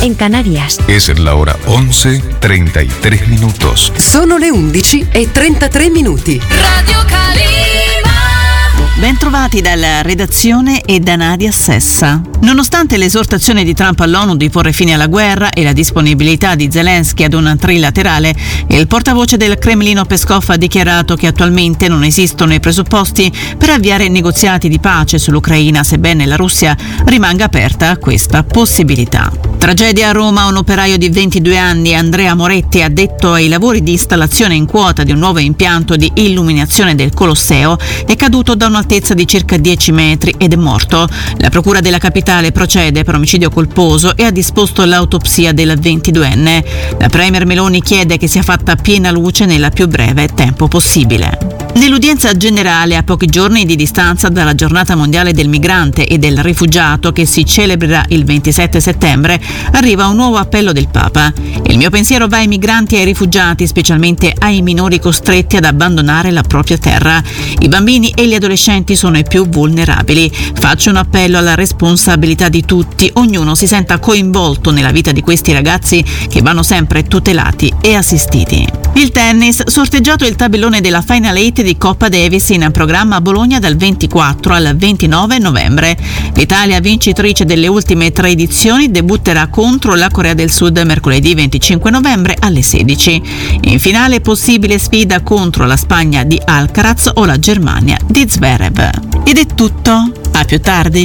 en Canarias. Es la hora 11:33 minutos. Sono le 11:33 minuti. Radio Calima. Bentrovati dalla redazione e da Nadia Sessa. Nonostante l'esortazione di Trump all'ONU di porre fine alla guerra e la disponibilità di Zelensky ad un trilaterale, il portavoce del Cremlino Peskov ha dichiarato che attualmente non esistono i presupposti per avviare negoziati di pace sull'Ucraina, sebbene la Russia rimanga aperta a questa possibilità. Tragedia a Roma, un operaio di 22 anni, Andrea Moretti, addetto ai lavori di installazione in quota di un nuovo impianto di illuminazione del Colosseo, è caduto da un'altezza di circa 10 metri ed è morto. La procura della capitale procede per omicidio colposo e ha disposto l'autopsia del 22enne. La premier Meloni chiede che sia fatta piena luce nella più breve tempo possibile. Nell'udienza generale, a pochi giorni di distanza dalla giornata mondiale del migrante e del rifugiato che si celebrerà il 27 settembre, arriva un nuovo appello del Papa. Il mio pensiero va ai migranti e ai rifugiati, specialmente ai minori costretti ad abbandonare la propria terra. I bambini e gli adolescenti sono i più vulnerabili. Faccio un appello alla responsabilità di tutti, ognuno si senta coinvolto nella vita di questi ragazzi che vanno sempre tutelati e assistiti. Il tennis, sorteggiato il tabellone della Final 8 di Coppa Davis in programma a Bologna dal 24 al 29 novembre. L'Italia, vincitrice delle ultime 3 edizioni, debutterà contro la Corea del Sud mercoledì 25 novembre alle 16. In finale possibile sfida contro la Spagna di Alcaraz o la Germania di Zverev. Ed è tutto, a più tardi.